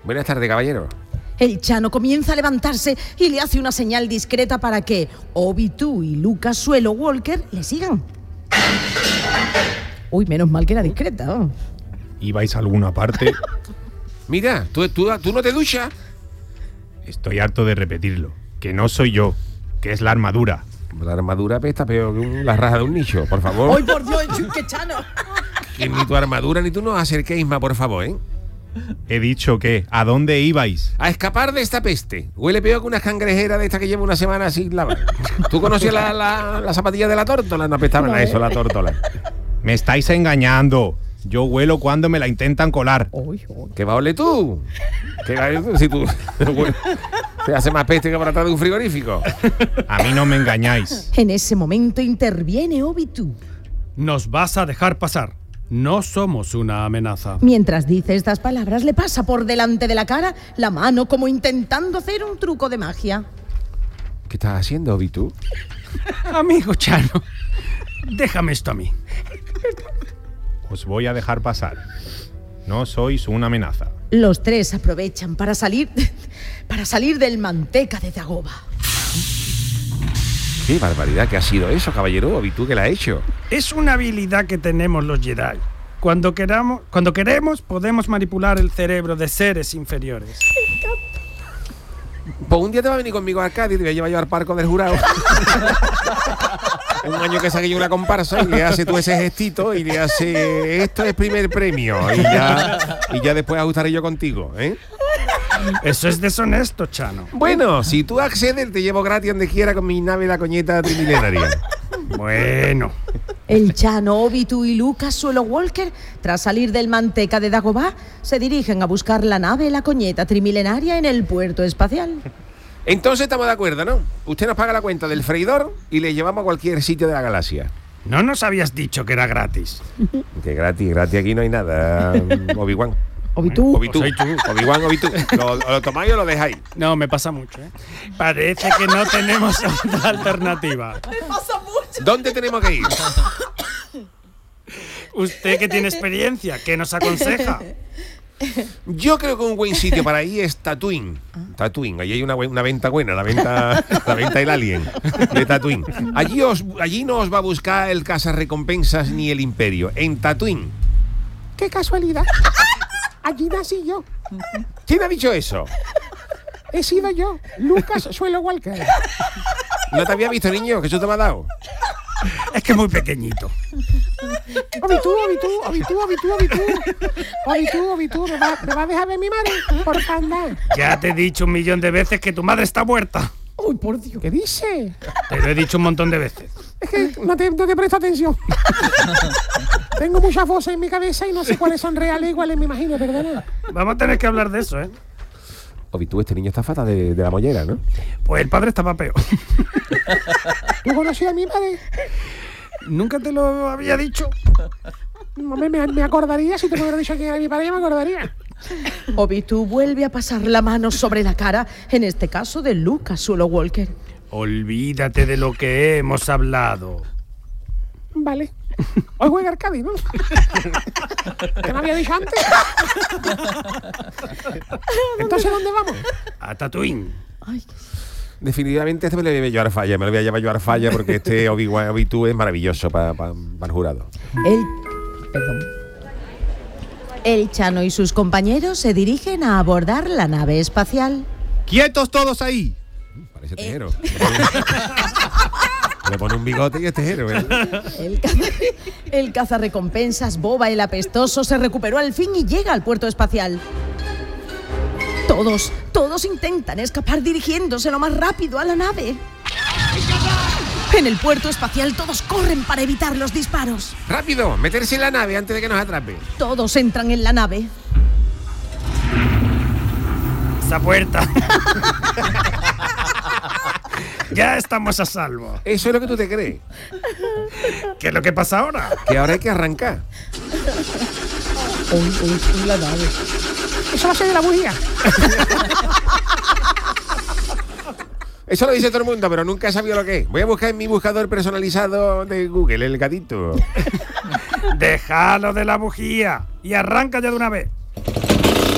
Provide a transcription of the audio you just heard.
Buenas tardes, caballero. El Chano comienza a levantarse y le hace una señal discreta para que Obi-Tú y Lucas Suelo Walker le sigan. Uy, menos mal que era discreta, ¿no? ¿Ibais a alguna parte? Mira, ¿tú no te duchas? Estoy harto de repetirlo. Que no soy yo, que es la armadura. La armadura pesta peor que la raja de un nicho, por favor. ¡Ay, por Dios, qué Chano! Que ni tu armadura ni tú nos acerquéis más, por favor, ¿eh? He dicho que, ¿a dónde ibais? A escapar de esta peste. Huele peor que una cangrejera de esta que lleva una semana sin lavar. ¿Tú conocías la zapatilla de la tórtola? No apestaban a eso, la tórtola. Me estáis engañando. Yo huelo cuando me la intentan colar. ¿Qué va a oler tú? ¿Qué va a oler tú? Si tú te hace más peste que por atrás de un frigorífico. A mí no me engañáis. En ese momento interviene Obi-Tú. Nos vas a dejar pasar. No somos una amenaza. Mientras dice estas palabras, le pasa por delante de la cara la mano como intentando hacer un truco de magia. ¿Qué estás haciendo, Obi-Tú? Amigo Chano, déjame esto a mí. Os voy a dejar pasar. No sois una amenaza. Los tres aprovechan para salir del manteca de Dagoba. ¡Qué barbaridad! ¿Qué ha sido eso, caballero? Obi-Tú, ¿qué la ha hecho? Es una habilidad que tenemos los Jedi. Cuando queremos, podemos manipular el cerebro de seres inferiores. Pues un día te va a venir conmigo a Cádiz y te voy a llevar yo al Parco del Jurado. Un año que saque yo una comparsa y le hace tú ese gestito y le hace esto es primer premio y ya después ajustaré yo contigo, ¿eh? Eso es deshonesto, Chano. Bueno, si tú accedes te llevo gratis donde quiera con mi nave la coñeta trimilenaria. Bueno. El Chano, Obi-Tú y Lucas Suelo Walker, tras salir del manteca de Dagobah, se dirigen a buscar la nave la coñeta trimilenaria en el puerto espacial. Entonces estamos de acuerdo, ¿no? Usted nos paga la cuenta del freidor y le llevamos a cualquier sitio de la galaxia. No nos habías dicho que era gratis. Que gratis aquí no hay nada, Obi-Wan. Obi-Tú. Obi-Tú. Obi-Wan, Obi-Tú. ¿Lo tomáis o lo dejáis? No, me pasa mucho, ¿eh? Parece que no tenemos otra alternativa. Me pasa mucho. ¿Dónde tenemos que ir? Usted que tiene experiencia, ¿qué nos aconseja? Yo creo que un buen sitio para ir es Tatooine. Tatooine, allí hay una venta buena, la venta del Alien de Tatooine. Allí no os va a buscar el cazarrecompensas ni el Imperio. En Tatooine. ¡Qué casualidad! Allí nací yo. ¿Quién ha dicho eso? He sido yo, Lucas Suelo Walker. ¿No te había visto, niño? ¿Qué eso te me ha dado? Es que es muy pequeñito. Obi-Tú, ¿me va a dejar ver mi madre? Por favor. Ya te he dicho 1.000.000 de veces que tu madre está muerta. ¡Uy, por Dios! ¿Qué dice? Te lo he dicho un montón de veces. Es que no te presto atención. Tengo muchas voces en mi cabeza y no sé cuáles son reales y cuáles me imagino, perdona. Vamos a tener que hablar de eso, ¿eh? Obi-Tú, este niño está fatal de la mollera, ¿no? Pues el padre estaba peor. ¿Tú conocías a mi padre? ¿Nunca te lo había dicho? Me acordaría, si te hubiera dicho que era mi padre, ya me acordaría. Obi-Tú vuelve a pasar la mano sobre la cara, en este caso de Lucas Suelo Walker. Olvídate de lo que hemos hablado. Vale. Hoy juega Arcadi, ¿no? ¿Qué me había dicho antes? Entonces, ¿dónde vamos? A Tatooine. Ay. Definitivamente este me lo voy a llevar falla. Me lo voy a llevar yo a falla porque este Obi-Tú es maravilloso para el jurado. El Chano y sus compañeros se dirigen a abordar la nave espacial. ¡Quietos todos ahí! Parece tejero. Le pone un bigote y es tejero, ¿eh? El cazarrecompensas Boba el apestoso se recuperó al fin y llega al puerto espacial. Todos intentan escapar dirigiéndose lo más rápido a la nave. En el puerto espacial todos corren para evitar los disparos. ¡Rápido! ¡Meterse en la nave antes de que nos atrape! Todos entran en la nave. Esa puerta. Ya estamos a salvo. Eso es lo que tú te crees. ¿Qué es lo que pasa ahora? Que ahora hay que arrancar. La nave. Eso va a ser de la bujía. Eso lo dice todo el mundo, pero nunca he sabido lo que es. Voy a buscar en mi buscador personalizado de Google, el gatito. Déjalo de la bujía y arranca ya de una vez.